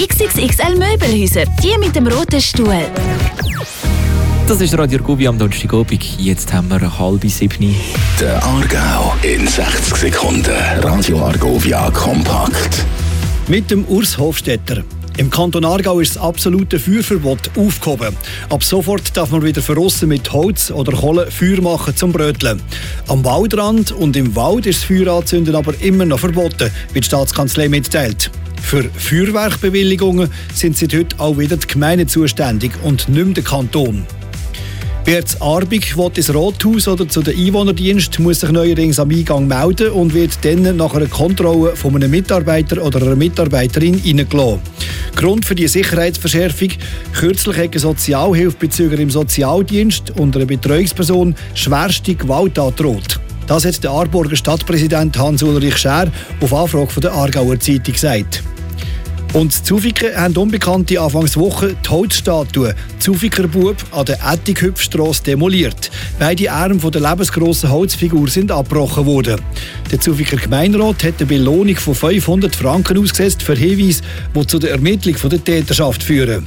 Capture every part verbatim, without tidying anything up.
X X X L Möbelhäuser, die mit dem roten Stuhl. Das ist Radio Argovia am Donnerstagabend. Jetzt haben wir halb sieben. Der Aargau in sechzig Sekunden. Radio Argovia kompakt. Mit dem Urs Hofstetter. Im Kanton Aargau ist das absolute Feuerverbot aufgehoben. Ab sofort darf man wieder draussen mit Holz oder Kohle Feuer machen zum Bröteln. Am Waldrand und im Wald ist das Feueranzünden aber immer noch verboten, wie die Staatskanzlei mitteilt. Für Feuerwerkbewilligungen sind seit heute auch wieder die Gemeinden zuständig und nicht mehr der Kanton. Wer zu Arbig will, ins Rathaus oder zu den Einwohnerdienst, muss sich neuerdings am Eingang melden und wird dann nach einer Kontrolle von einem Mitarbeiter oder einer Mitarbeiterin reingelassen. Grund für die Sicherheitsverschärfung: kürzlich hat ein Sozialhilfebezüger im Sozialdienst und eine Betreuungsperson schwerste Gewalt angedroht. Das hat der Aarburger Stadtpräsident Hans-Ulrich Schär auf Anfrage der Aargauer Zeitung gesagt. Und in Zufiken haben Unbekannte anfangs Woche die Holzstatue Zufiker Bub an der Ettighüpfstrasse demoliert. Beide Arme von der lebensgrossen Holzfigur sind abgebrochen worden. Der Zufiker Gemeinderat hat eine Belohnung von fünfhundert Franken ausgesetzt für Hinweise, die zu der Ermittlung der Täterschaft führen.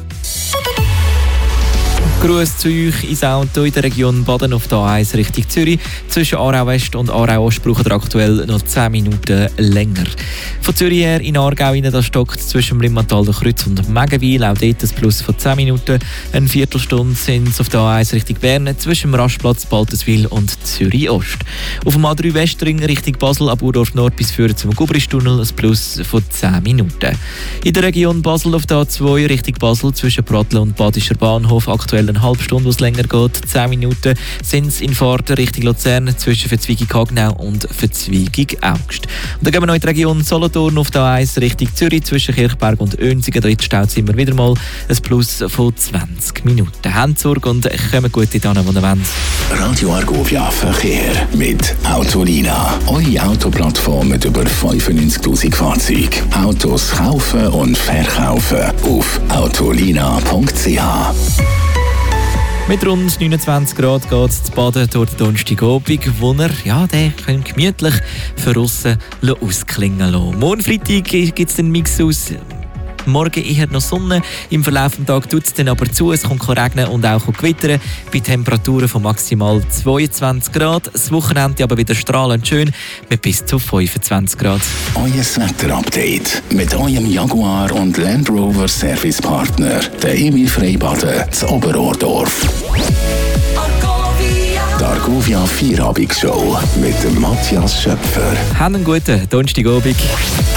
Gruß zu euch ins Auto in der Region Baden auf der A eins Richtung Zürich. Zwischen Aarau West und Aarau Ost braucht ihr aktuell noch zehn Minuten länger. Von Zürich her in Aargau rein, das stockt zwischen Limmatal, der Kreuz und Megenwil. Auch dort ein Plus von zehn Minuten. Eine Viertelstunde sind es auf der A eins Richtung Bern zwischen dem Rastplatz Baltenswil und Zürich Ost. Auf dem A drei Westring Richtung Basel ab Urdorf Nord bis Führen zum Gubristunnel ein Plus von zehn Minuten. In der Region Basel auf der A zwei Richtung Basel zwischen Pratteln und Badischer Bahnhof aktuell eine halbe Stunde, wo es länger geht. zehn Minuten sind es in Fahrt Richtung Luzern zwischen Verzweigung-Hagenau und Verzweigung-Augst. Und dann gehen wir noch in die Region Solothurn auf der A eins Richtung Zürich zwischen Kirchberg und Önsigen. Dort staut es immer wieder mal ein Plus von zwanzig Minuten. Habt Sorge und kommen gut in die Hand, wo ihr wollt. Radio Argovia Verkehr mit Autolina. Eure Autoplattform mit über fünfundneunzigtausend Fahrzeugen. Autos kaufen und verkaufen auf autolina punkt c h. Mit rund neunundzwanzig Grad geht es zu Baden durch den Donnerstagabend, wo ihr ja, den könnt gemütlich für aussen ausklingen lassen. Morgen Freitag gibt es den Mix aus. Morgen eher noch Sonne, im Verlauf des Tages tut es dann aber zu, es kommt regnen und auch gewittern, bei Temperaturen von maximal zweiundzwanzig Grad. Das Wochenende aber wieder strahlend schön mit bis zu fünfundzwanzig Grad. Euer Wetter-Update mit eurem Jaguar und Land Rover Servicepartner, der Emil Freibaden zu Oberordorf. Die Argovia Vierabend-Show mit dem Matthias Schöpfer. Habt einen guten Donnerstagabend.